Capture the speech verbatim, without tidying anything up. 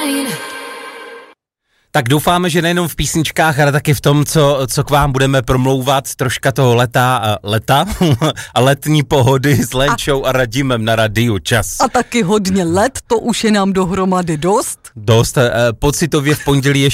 Tak doufáme, že nejenom v písničkách, ale taky v tom, co, co k vám budeme promlouvat, troška toho leta, leta a letní pohody s Lenčou a, a Radimem na Radiu Čas. A taky hodně let, to už je nám dohromady dost. Dost, pocitově v pondělí je